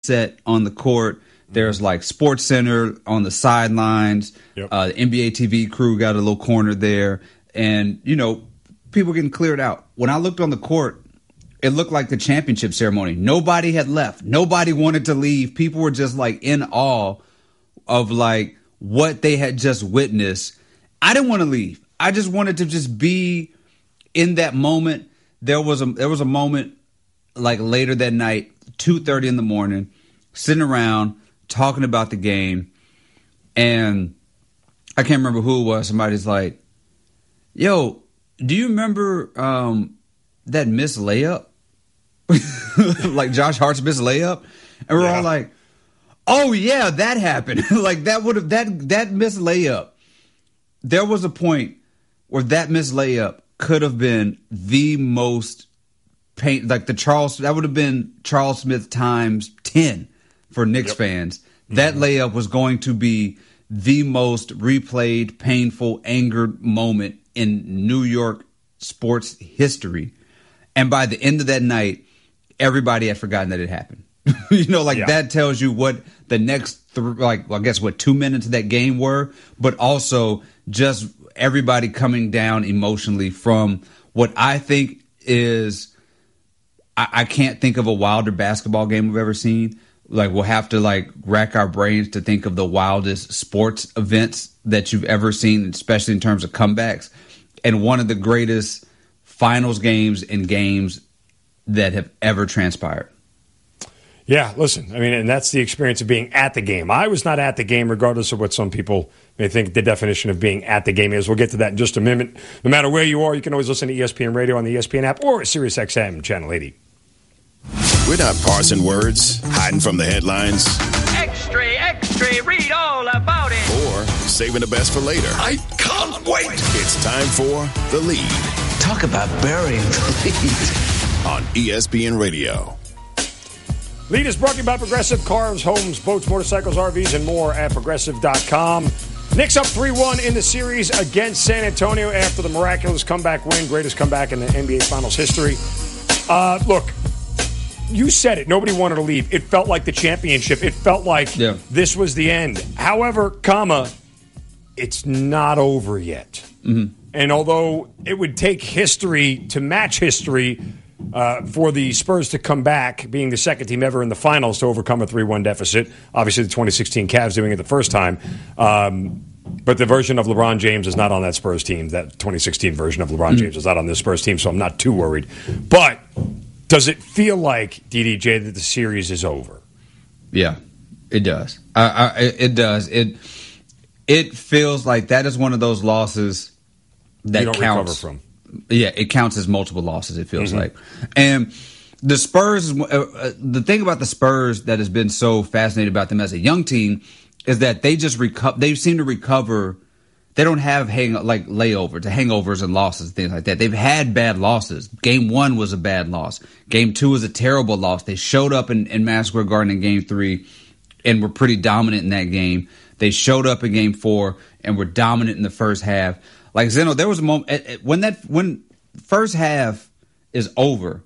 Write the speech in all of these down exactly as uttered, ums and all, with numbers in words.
set on the court. There's like Sports Center on the sidelines. Yep. Uh, the N B A T V crew got a little corner there. And, you know, people getting cleared out. When I looked on the court, it looked like the championship ceremony. Nobody had left. Nobody wanted to leave. People were just like in awe of like what they had just witnessed. I didn't want to leave. I just wanted to just be in that moment. There was a there was a moment like later that night, two thirty in the morning, sitting around talking about the game, and I can't remember who it was. Somebody's like, "Yo, do you remember um, that missed layup?" Like Josh Hart's missed layup, and we're yeah. all like, "Oh yeah, that happened." Like that would have that that missed layup. There was a point where that missed layup could have been the most pain, like the Charles. That would have been Charles Smith times ten for Knicks yep. fans. That mm-hmm. layup was going to be the most replayed, painful, angered moment in New York sports history. And by the end of that night, everybody had forgotten that it happened. You know, like yeah. that tells you what the next, th- like, well, I guess what two minutes of that game were, but also just everybody coming down emotionally from what I think is, I, I can't think of a wilder basketball game we've ever seen. Like, we'll have to like rack our brains to think of the wildest sports events that you've ever seen, especially in terms of comebacks. And one of the greatest finals games and games that have ever transpired. Yeah, listen, I mean, and that's the experience of being at the game. I was not at the game, regardless of what some people may think the definition of being at the game is. We'll get to that in just a minute. No matter where you are, you can always listen to E S P N Radio on the E S P N app or Sirius X M Channel eighty. We're not parsing words, hiding from the headlines. Extra, extra, read all about it. Or saving the best for later. I can't wait. It's time for The Lead. Talk about burying the lead. On E S P N Radio. Lead is brought to you by Progressive Cars, Homes, Boats, Motorcycles, R Vs, and more at Progressive dot com. Knicks up three one in the series against San Antonio after the miraculous comeback win, greatest comeback in the N B A Finals history. Uh, look, you said it. Nobody wanted to leave. It felt like the championship. It felt like yeah. this was the end. However, comma, it's not over yet. Mm-hmm. And although it would take history to match history uh, for the Spurs to come back, being the second team ever in the finals to overcome a three one deficit, obviously the twenty sixteen Cavs doing it the first time, um, but the version of LeBron James is not on that Spurs team. That twenty sixteen version of LeBron mm-hmm. James is not on this Spurs team, so I'm not too worried. But does it feel like, D D J, that the series is over? Yeah, it does. I, I, it does. It it feels like that is one of those losses that you don't counts. recover from. Yeah, it counts as multiple losses, it feels mm-hmm. like. And the Spurs, uh, the thing about the Spurs that has been so fascinating about them as a young team is that they just reco- they seem to recover. They don't have hang like layovers, hangovers and losses, things like that. They've had bad losses. Game one was a bad loss. Game two was a terrible loss. They showed up in, in Madison Square Garden in game three and were pretty dominant in that game. They showed up in game four and were dominant in the first half. Like Zeno, there was a moment when that when first half is over,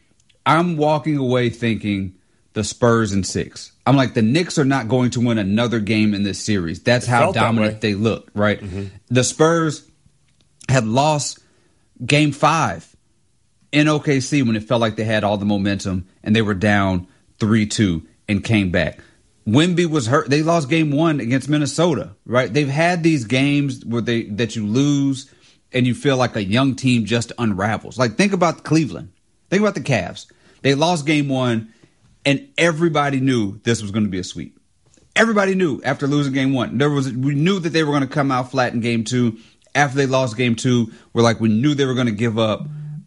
I'm walking away thinking the Spurs in six. I'm like, the Knicks are not going to win another game in this series. That's it how dominant they look, right? Mm-hmm. The Spurs had lost game five in O K C when it felt like they had all the momentum and they were down three two and came back. Wemby was hurt. They lost game one against Minnesota, right? They've had these games where they that you lose and you feel like a young team just unravels. Like, think about Cleveland. Think about the Cavs. They lost game one, and everybody knew this was going to be a sweep. Everybody knew after losing game one. There was we knew that they were going to come out flat in game two. After they lost game two, we're like, we knew they were going to give up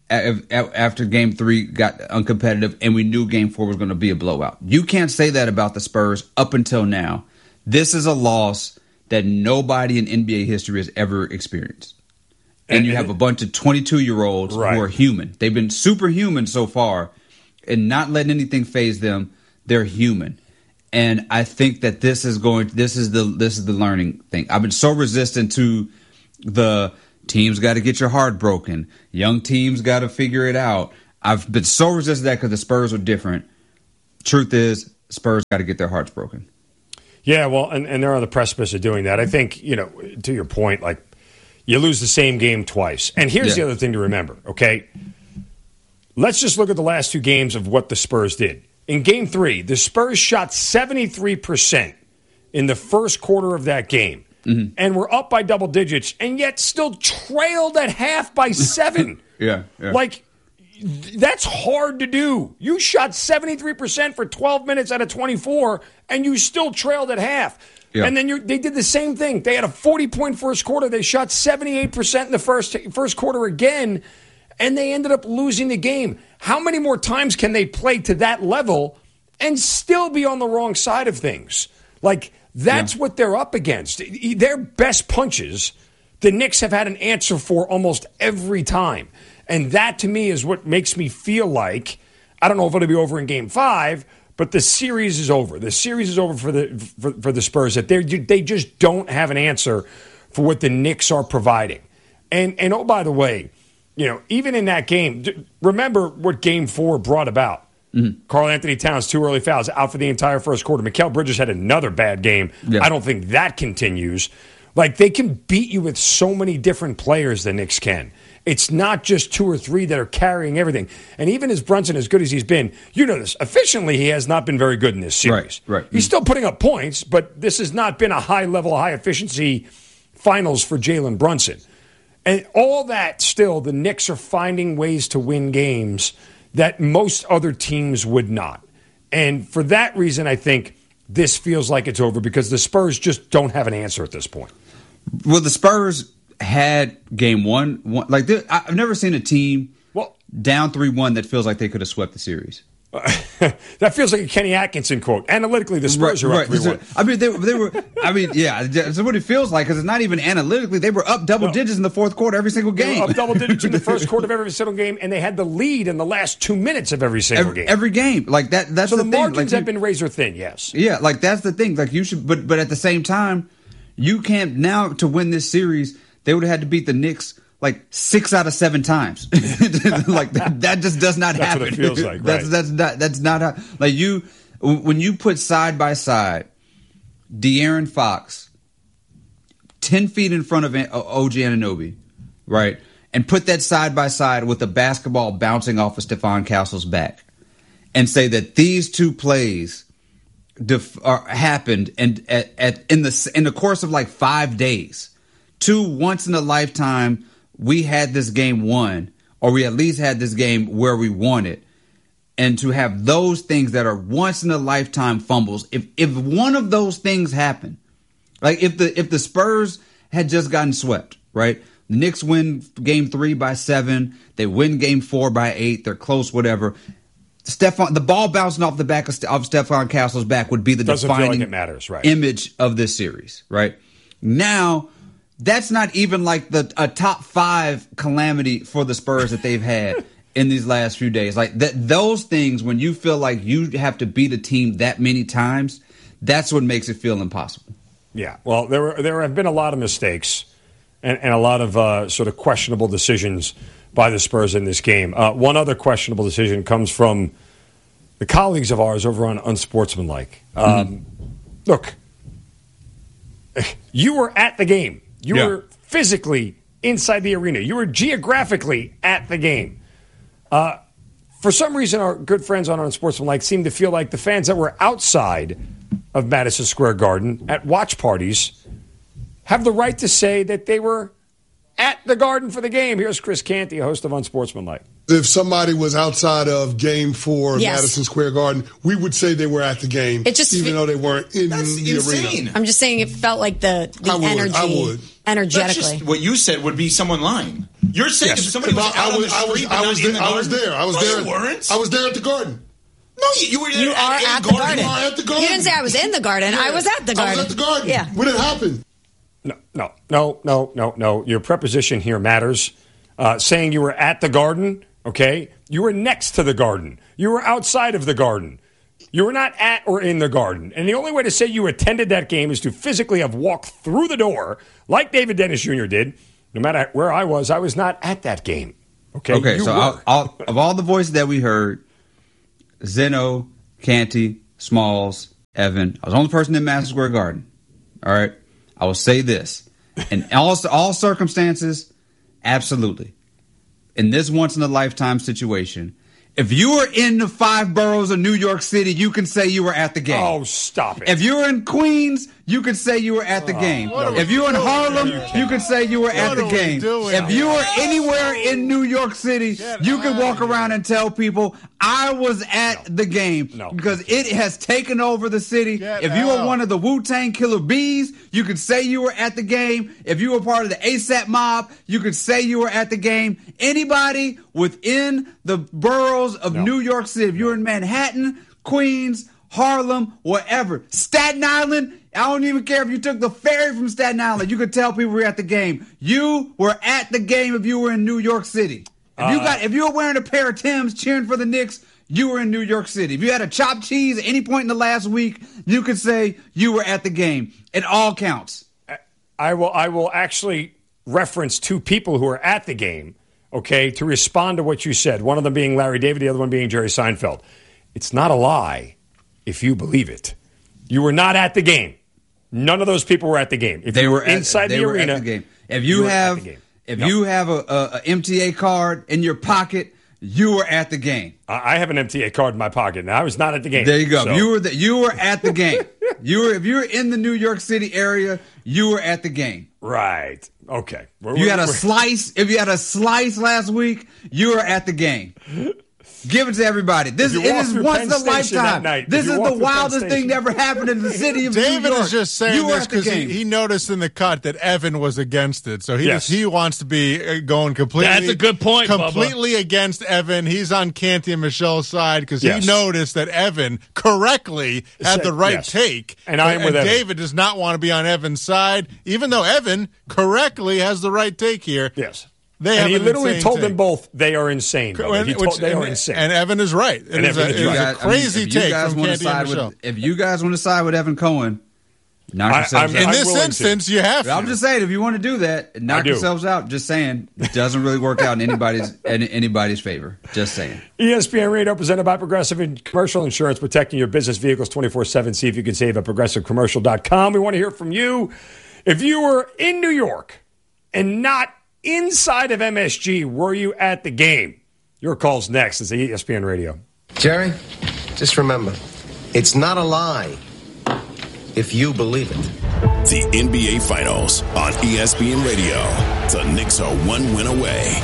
after game three got uncompetitive, and we knew game four was going to be a blowout. You can't say that about the Spurs up until now. This is a loss that nobody in N B A history has ever experienced. And, and you have a bunch of twenty-two-year-olds right. who are human. They've been superhuman so far and not letting anything faze them. They're human. And I think that this is going this is the this is the learning thing. I've been so resistant to the teams got to get your heart broken. Young teams got to figure it out. I've been so resistant to that because the Spurs are different. Truth is, Spurs got to get their hearts broken. Yeah, well, and, and they're on the precipice of doing that. I think, you know, to your point, like, you lose the same game twice. And here's yeah. the other thing to remember, okay? Let's just look at the last two games of what the Spurs did. In game three, the Spurs shot seventy-three percent in the first quarter of that game. Mm-hmm. And were up by double digits, and yet still trailed at half by seven. yeah, yeah. Like, that's hard to do. You shot seventy-three percent for twelve minutes out of twenty-four, and you still trailed at half. Yeah. And then you, they did the same thing. They had a forty-point first quarter. They shot seventy-eight percent in the first first quarter again, and they ended up losing the game. How many more times can they play to that level and still be on the wrong side of things? Like, that's yeah. what they're up against. Their best punches, the Knicks have had an answer for almost every time. And that, to me, is what makes me feel like, I don't know if it'll be over in game five, but the series is over. The series is over for the for, for the Spurs. That they they just don't have an answer for what the Knicks are providing. And, and oh, by the way, you know, even in that game, remember what game four brought about. Mm-hmm. Karl Anthony Towns, two early fouls, out for the entire first quarter. Mikal Bridges had another bad game. Yeah. I don't think that continues. Like, they can beat you with so many different players, the Knicks can. It's not just two or three that are carrying everything. And even as Brunson, as good as he's been, you know this, efficiently he has not been very good in this series. Right, right. He's still putting up points, but this has not been a high-level, high-efficiency finals for Jalen Brunson. And all that still, the Knicks are finding ways to win games that most other teams would not. And for that reason, I think this feels like it's over because the Spurs just don't have an answer at this point. Well, the Spurs had game one. one like I've never seen a team well, down three one that feels like they could have swept the series. Uh, that feels like a Kenny Atkinson quote. Analytically, the Spurs right, are up right. three one. I mean, they, they were. I mean, yeah, that's what it feels like because it's not even analytically. They were up double no. digits in the fourth quarter every single game. They were up double digits in the first quarter of every single game, and they had the lead in the last two minutes of every single every, game. Every game, like that. That's so the, the thing. margins like, have been razor thin. Yes. Yeah, like that's the thing. Like you should, but but at the same time, you can't now to win this series. They would have had to beat the Knicks like six out of seven times. Like that, that just does not that's happen. That's what it feels like. That's right. that's not that's not how. Like you, when you put side by side, De'Aaron Fox, ten feet in front of O G Anunoby, right, and put that side by side with a basketball bouncing off of Stephon Castle's back, and say that these two plays def- are, happened and at, at in the in the course of like five days. Two once in a lifetime, we had this game won, or we at least had this game where we won it. And to have those things that are once in a lifetime fumbles, if if one of those things happen, like if the if the Spurs had just gotten swept, right? The Knicks win game three by seven, they win game four by eight, they're close, whatever. Stephon, the ball bouncing off the back of, of Stephon Castle's back would be the Doesn't defining feel like it matters, right. image of this series, right? Now, that's not even like the a top five calamity for the Spurs that they've had in these last few days. Like that, those things, when you feel like you have to beat a team that many times, that's what makes it feel impossible. Yeah, well, there were, there have been a lot of mistakes and, and a lot of uh, sort of questionable decisions by the Spurs in this game. Uh, one other questionable decision comes from the colleagues of ours over on Unsportsmanlike. Um, mm-hmm. Look, you were at the game. You yeah. were physically inside the arena. You were geographically at the game. Uh, for some reason, our good friends on Unsportsmanlike seem to feel like the fans that were outside of Madison Square Garden at watch parties have the right to say that they were at the Garden for the game. Here's Chris Canty, host of Unsportsmanlike. If somebody was outside of Game Four of yes. Madison Square Garden, we would say they were at the game, it just, even though they weren't in that's the insane. arena. I'm just saying it felt like the, the I would, energy, I would. energetically. That's just what you said would be someone lying. You're saying Yes. if somebody was But out I was, on the street I was, I but was, not in there, the I was garden? there. I was no, there. you weren't. I was there at the Garden. No, you, you were there You at, are at, at the garden. garden. You are at the Garden. You didn't say I was in the Garden. Yeah. I was at the Garden. I was at the Garden. Yeah. When it happened. No, no, no, no, no, no. Your preposition here matters. Uh, saying you were at the Garden, okay? You were next to the Garden. You were outside of the Garden. You were not at or in the Garden. And the only way to say you attended that game is to physically have walked through the door, like David Dennis Junior did. No matter where I was, I was not at that game. Okay, okay. you So I'll, I'll, of all the voices that we heard, Zeno, Canty, Smalls, Evan. I was the only person in Madison Square Garden. All right? I will say this. In all, all circumstances, absolutely. In this once-in-a-lifetime situation, if you were in the five boroughs of New York City, you can say you were at the game. Oh, stop it. If you were in Queens, you could say you were at the Oh, game. no, If you were in doing? Harlem, No, you you could say you were at What the are we game. doing? If you were anywhere in New York City, Get you could out walk of around here. and tell people, I was at the game. No. Because it has taken over the city. Get If you were out. one of the Wu-Tang Killer Bees, you could say you were at the game. If you were part of the ASAP mob, you could say you were at the game. Anybody within the boroughs of No. New York City, if you're in Manhattan, Queens, Harlem, whatever, Staten Island, I don't even care if you took the ferry from Staten Island. You could tell people were at the game. You were at the game if you were in New York City. If you got, if you were wearing a pair of Timbs cheering for the Knicks, you were in New York City. If you had a chopped cheese at any point in the last week, you could say you were at the game. It all counts. I will I will actually reference two people who are at the game, okay, to respond to what you said. One of them being Larry David, the other one being Jerry Seinfeld. It's not a lie if you believe it. You were not at the game. None of those people were at the game. If They you were at, inside they the were arena. at the game. If you you, were at have, the game. if No. you have a, a, a M T A card in your pocket, you were at the game. I I have an M T A card in my pocket, and I was not at the game. There you go. So- You were the, you were at the game. You were if you were in the New York City area, you were at the game. Right. Okay. We're- You had a we're- slice. If you had a slice last week, you were at the game. Give it to everybody. This If it you walk is through once Penn in a Station that lifetime. night, This if you is walk the through Penn wildest thing Station- that ever happened in the city of New David York. is just saying you were this at the because he, game. he noticed in the cut that Evan was against it, so he Yes. just, he wants to be uh, going completely. That's a good point, Bubba. Completely against Evan. He's on Canty and Michelle's side because Yes. he noticed that Evan correctly had Said- the right yes. take, And I am but- with Evan. David does not want to be on Evan's side, even though Evan correctly has the right take here. Yes. They and have he an literally insane told take. them both they are insane. Bubba. He Which- told, they and, are insane. and Evan is right. It And is Evan a, is it right. was You a guys- I mean, crazy if you take guys from wanna Canty and side Michelle. with, If you guys want to side with Evan Cohen, knock I- yourselves I'm- In out. this willing to. instance, you have to. I'm just saying, if you want to do that, knock do. yourselves out. Just saying, it doesn't really work out in anybody's in anybody's favor. Just saying. E S P N Radio presented by Progressive in Commercial Insurance, protecting your business vehicles twenty-four seven. See if you can save at progressive commercial dot com. We want to hear from you. If you were in New York and not inside of M S G, were you at the game? Your call's next. It's E S P N Radio. Jerry, just remember, it's not a lie if you believe it. The N B A Finals on E S P N Radio. The Knicks are one win away.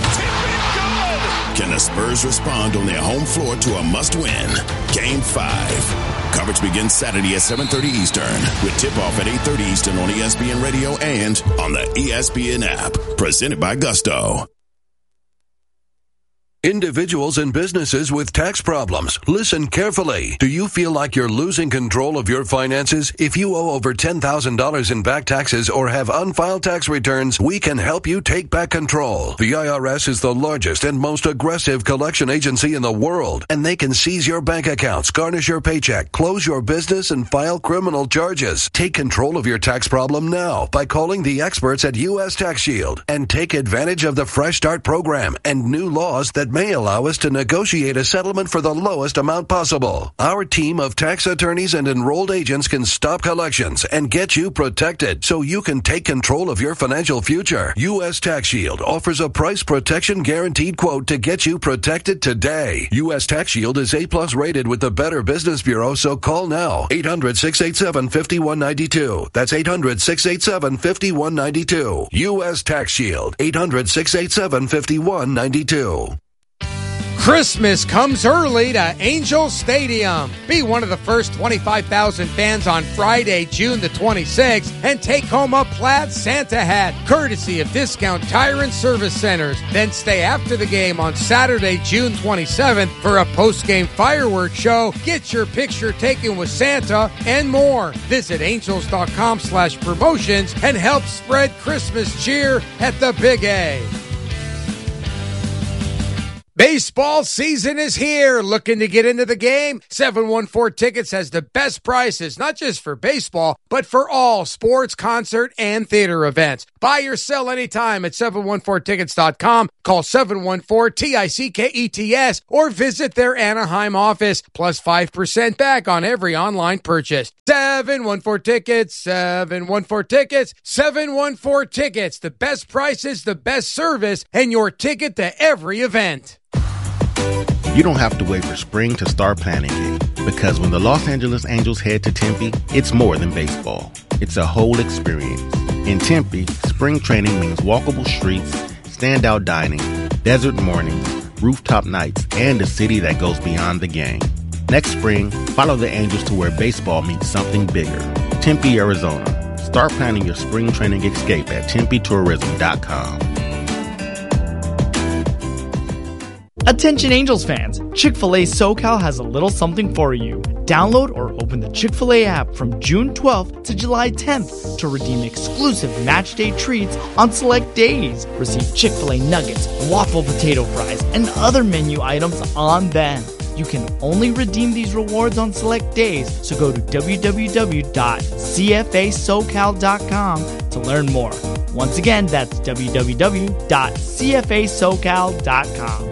Can the Spurs respond on their home floor to a must-win? Game five. Coverage begins Saturday at seven thirty Eastern with tip-off at eight thirty Eastern on E S P N Radio and on the E S P N app. Presented by Gusto. Individuals and businesses with tax problems, listen carefully. Do you feel like you're losing control of your finances? If you owe over ten thousand dollars in back taxes or have unfiled tax returns, we can help you take back control. The I R S is the largest and most aggressive collection agency in the world, and they can seize your bank accounts, garnish your paycheck, close your business, and file criminal charges. Take control of your tax problem now by calling the experts at U S Tax Shield and take advantage of the Fresh Start program and new laws that may allow us to negotiate a settlement for the lowest amount possible. Our team of tax attorneys and enrolled agents can stop collections and get you protected so you can take control of your financial future. U S Tax Shield offers a price protection guaranteed quote to get you protected today. U S Tax Shield is A plus rated with the Better Business Bureau, so call now. eight hundred, six eight seven, five one nine two. That's eight hundred, six eight seven, five one nine two. U S Tax Shield. eight hundred, six eight seven, five one nine two. Christmas comes early to Angel Stadium. Be one of the first twenty-five thousand fans on Friday, June the twenty-sixth, and take home a plaid Santa hat, courtesy of Discount Tire and Service Centers. Then stay after the game on Saturday, June twenty-seventh for a post-game fireworks show. Get your picture taken with Santa and more. Visit angels.com slash promotions and help spread Christmas cheer at the Big A. Baseball season is here. Looking to get into the game? seven one four Tickets has the best prices, not just for baseball, but for all sports, concert, and theater events. Buy or sell anytime at seven one four tickets dot com. Call seven one four T I C K E T S or visit their Anaheim office. Plus five percent back on every online purchase. seven one four Tickets, seven one four Tickets, seven one four Tickets. The best prices, the best service, and your ticket to every event. You don't have to wait for spring to start planning it, because when the Los Angeles Angels head to Tempe, it's more than baseball. It's a whole experience. In Tempe, spring training means walkable streets, standout dining, desert mornings, rooftop nights, and a city that goes beyond the game. Next spring, follow the Angels to where baseball meets something bigger. Tempe, Arizona. Start planning your spring training escape at tempe tourism dot com. Attention Angels fans, Chick-fil-A SoCal has a little something for you. Download or open the Chick-fil-A app from June twelfth to July tenth to redeem exclusive match day treats on select days. Receive Chick-fil-A nuggets, waffle potato fries, and other menu items on them. You can only redeem these rewards on select days, so go to w w w dot c f a socal dot com to learn more. Once again, that's w w w dot c f a socal dot com.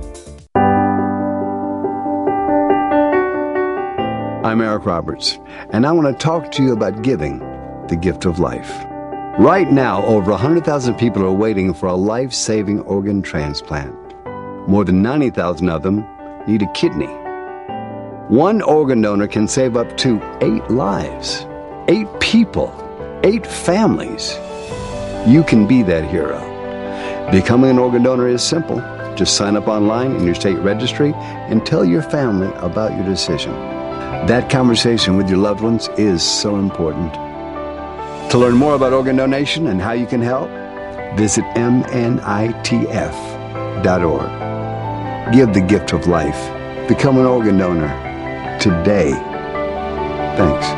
I'm Eric Roberts, and I want to talk to you about giving, the gift of life. Right now, over one hundred thousand people are waiting for a life-saving organ transplant. More than ninety thousand of them need a kidney. One organ donor can save up to eight lives, eight people, eight families. You can be that hero. Becoming an organ donor is simple. Just sign up online in your state registry and tell your family about your decision. That conversation with your loved ones is so important. To learn more about organ donation and how you can help, visit m n i t f dot org. Give the gift of life. Become an organ donor today. Thanks.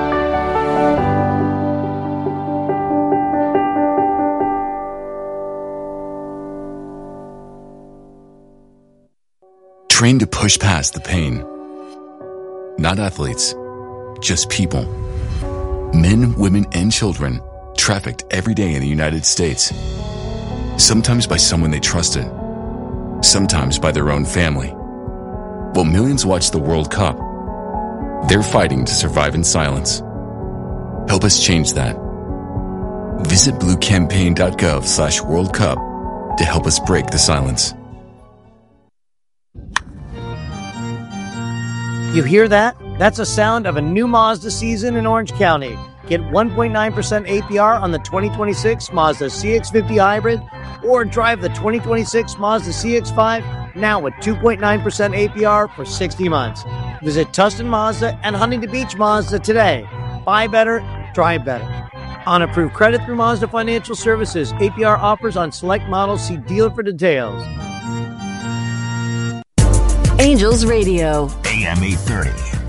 Trained to push past the pain. Not athletes, just people. Men, women, and children trafficked every day in the United States. Sometimes by someone they trusted. Sometimes by their own family. While millions watch the World Cup, they're fighting to survive in silence. Help us change that. Visit blue campaign dot gov slash World Cup to help us break the silence. You hear that? That's a sound of a new Mazda season in Orange County. Get one point nine percent A P R on the twenty twenty-six Mazda C X fifty Hybrid, or drive the twenty twenty-six Mazda C X five now with two point nine percent A P R for sixty months. Visit Tustin Mazda and Huntington Beach Mazda today. Buy better, drive better. On approved credit through Mazda Financial Services. A P R offers on select models. See dealer for details. Angels Radio. A M eight thirty.